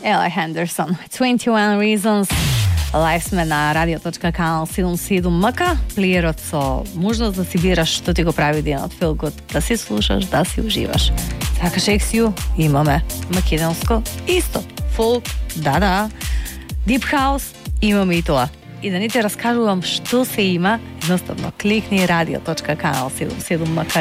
Ella Henderson, 21 Reasons. Live сме на radio.kanal 77 МК. Плеерот со можност да си бираш што ти го прави денот feel good, да си слушаш, да си уживаш. Сакаш ексiju? Имаме. Македонско исто. Фолк, да. Deep House, имаме и тоа. И да не те раскажувам што се има, едноставно кликни radio.kanal 77 МК